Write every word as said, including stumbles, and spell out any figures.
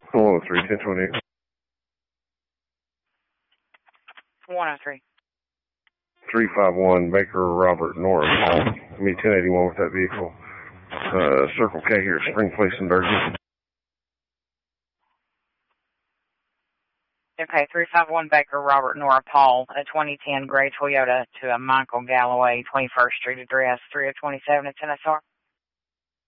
one oh three, ten twenty. one oh three. three five one Baker Robert Nora Paul. Me ten eighty-one with that vehicle. Uh, Circle K here, Spring Place in Durgee. Okay, three five one Baker Robert Nora Paul, a twenty ten gray Toyota to a Michael Galloway, twenty-first Street address, three oh twenty-seven at ten S R.